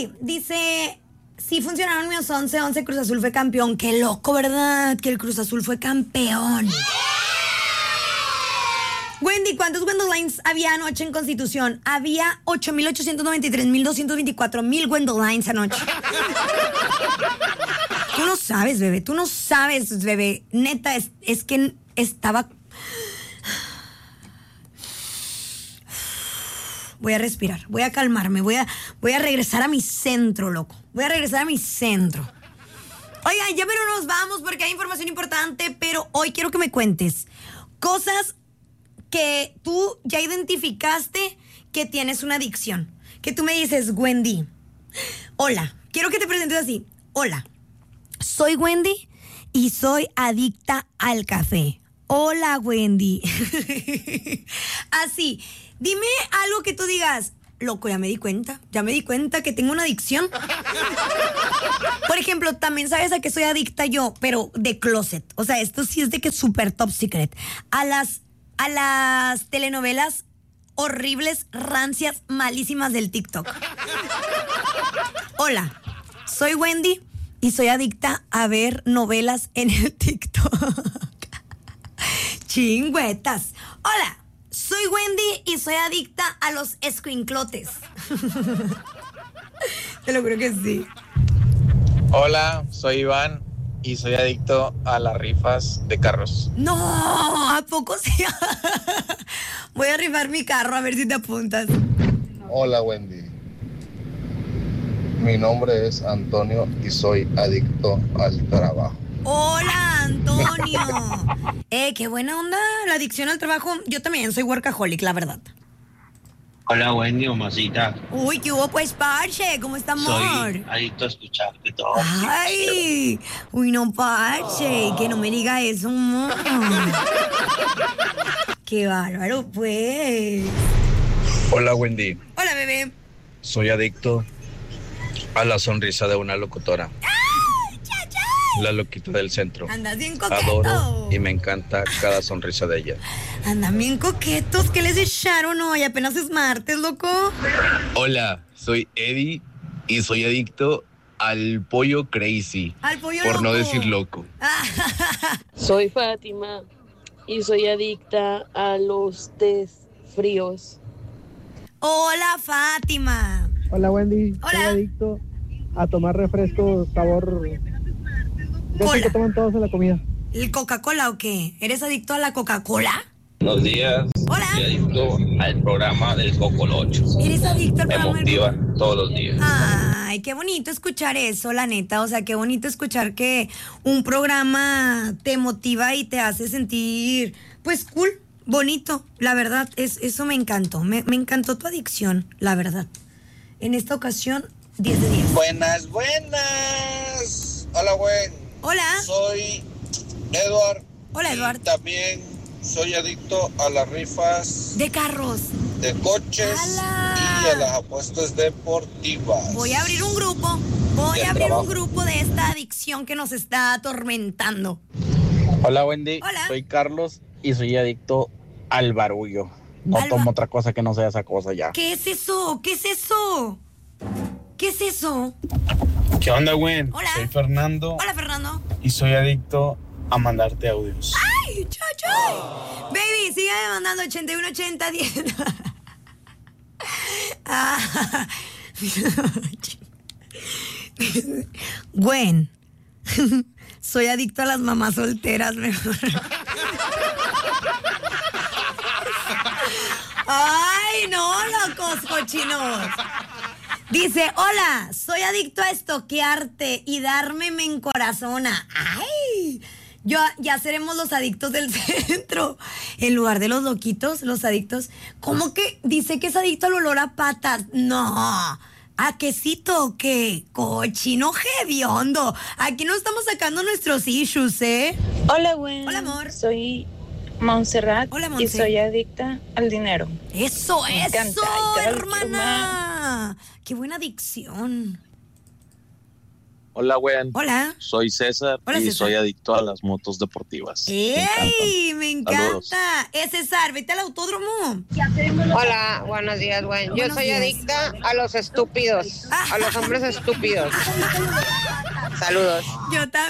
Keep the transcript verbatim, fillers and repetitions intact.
dice... Sí funcionaron mis once once, Cruz Azul fue campeón. Qué loco, ¿verdad? Que el Cruz Azul fue campeón. Wendy, ¿cuántos Gwendolines había anoche en Constitución? Había ocho mil ochocientos noventa y tres mil doscientos veinticuatro mil Gwendolines anoche. Tú no sabes, bebé, tú no sabes, bebé. Neta, es, es que estaba... Voy a respirar, voy a calmarme, voy a, voy a regresar a mi centro, loco. Voy a regresar a mi centro. Oigan, ya pero nos vamos porque hay información importante, pero hoy quiero que me cuentes cosas que tú ya identificaste que tienes una adicción. Que tú me dices, Wendy, hola, quiero que te presentes así. Hola, soy Wendy y soy adicta al café. Hola, Wendy. Así. Dime algo que tú digas, loco, ya me di cuenta, ya me di cuenta que tengo una adicción. Por ejemplo, también sabes a qué soy adicta yo, pero de closet. O sea, esto sí es de que es súper top secret. A las, a las telenovelas horribles, rancias, malísimas del TikTok. Hola, soy Wendy y soy adicta a ver novelas en el TikTok. Chingüetas. Hola. Soy Wendy y soy adicta a los escuinclotes. Te lo juro que sí. Hola, soy Iván y soy adicto a las rifas de carros. No, ¿a poco sí? Voy a rifar mi carro a ver si te apuntas. Hola, Wendy. Mi nombre es Antonio y soy adicto al trabajo. Hola, Antonio. Eh, qué buena onda la adicción al trabajo. Yo también soy workaholic, la verdad. Hola, Wendy, mamacita. Uy, ¿qué hubo, pues, parche? ¿Cómo está, amor? Soy adicto a escucharte todo. Ay, uy, no, parche, que no me diga eso, amor. Qué bárbaro, pues. Hola, Wendy. Hola, bebé. Soy adicto a la sonrisa de una locutora. La loquita del centro. Andas bien coqueto. Adoro y me encanta cada sonrisa de ella. Andan bien coquetos. ¿Qué les echaron hoy? Apenas es martes, loco. Hola, soy Eddie y soy adicto al pollo crazy. Al pollo por loco. no decir loco. Soy Fátima y soy adicta a los tés fríos. Hola, Fátima. Hola, Wendy. Hola. Soy adicto a tomar refresco sabor... Cola. que toman todos en la comida. ¿El Coca-Cola o qué? ¿Eres adicto a la Coca-Cola? Buenos días. Hola. Soy adicto al programa del Cocolocho. ¿Eres adicto al Me programa del motiva todos los días. Ay, qué bonito escuchar eso, la neta. O sea, qué bonito escuchar que un programa te motiva y te hace sentir, pues, cool, bonito. La verdad, es, eso me encantó. Me, me encantó tu adicción, la verdad. En esta ocasión, diez de diez. Buenas, buenas. Hola, güey. Hola. Soy Edward. Hola, Edward. Y también soy adicto a las rifas de carros, de coches ¡Hala! Y a las apuestas deportivas. Voy a abrir un grupo. Voy a abrir trabajo. un grupo de esta adicción que nos está atormentando. Hola, Wendy. Hola. Soy Carlos y soy adicto al barullo. No Al tomo ba- otra cosa que no sea esa cosa ya. ¿Qué es eso? ¿Qué es eso? ¿Qué es eso? ¿Qué onda, Gwen? Hola. Soy Fernando. Hola, Fernando. Y soy adicto a mandarte audios. ¡Ay, chacho! Baby, síganme mandando ochenta y uno ochenta diez. Ah. Gwen, soy adicto a las mamás solteras, mejor. ¡Ay, no, locos cochinos! Dice, hola, soy adicto a estoquearte y darme me encorazona. ¡Ay! Yo, ya seremos los adictos del centro. En lugar de los loquitos, los adictos. ¿Cómo que dice que es adicto al olor a patas? No. ¿A quesito o qué? Cochino hediondo. Aquí no estamos sacando nuestros issues, ¿eh? Hola, güey. Hola, amor. Soy Montserrat. Hola, y Montse. soy adicta al dinero. Eso, Me eso, encanta, y cada vez quiero hermana. Qué buena adicción. Hola, Gwen. Hola. Soy César Hola, y César. soy adicto a las motos deportivas. ¡Ey! Me encanta. Saludos. Eh, César, vete al autódromo. Hola, buenos días, Gwen. Yo Buenos soy días. adicta a los estúpidos, a los hombres estúpidos. Saludos. Yo también.